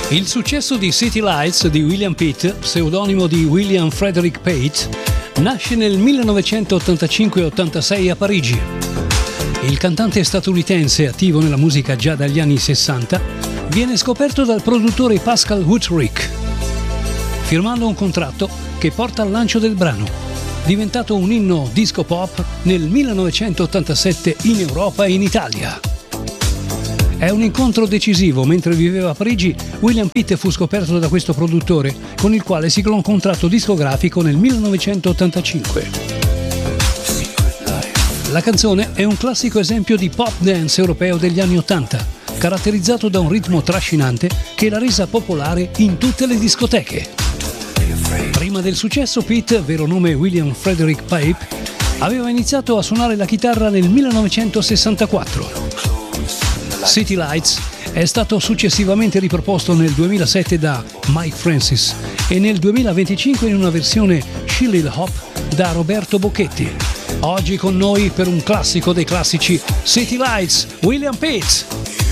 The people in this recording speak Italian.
Il successo di City Lights di William Pitt, pseudonimo di William Frederick Pate, nasce nel 1985-86 a Parigi. Il cantante statunitense, attivo nella musica già dagli anni 60, viene scoperto dal produttore Pascal Wutterick, firmando un contratto che porta al lancio del brano, diventato un inno disco pop nel 1987 in Europa e in Italia. È un incontro decisivo. Mentre viveva a Parigi, William Pitt fu scoperto da questo produttore, con il quale siglò un contratto discografico nel 1985. La canzone è un classico esempio di pop dance europeo degli anni '80, caratterizzato da un ritmo trascinante che l'ha resa popolare in tutte le discoteche. Prima del successo, Pitt, vero nome William Frederick Pate, aveva iniziato a suonare la chitarra nel 1964. City Lights è stato successivamente riproposto nel 2007 da Mike Francis e nel 2025 in una versione Shillil Hop da Roberto Bocchetti. Oggi con noi per un classico dei classici, City Lights, William Pitt.